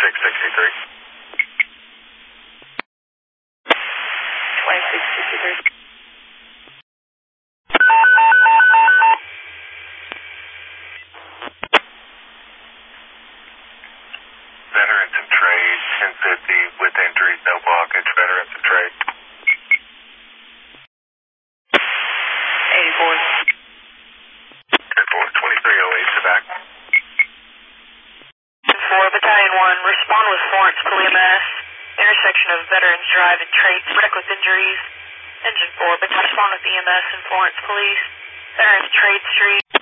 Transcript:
2663. 2663. Veterans and trade, 1050 with injuries, no blockage, veterans and trade. 84. 2308 to back. 4 Battalion 1, respond with Florence to EMS, intersection of Veterans Drive and Trade, wreck with injuries. Engine 4, Battalion respond with EMS and Florence Police, Veterans Trade Street.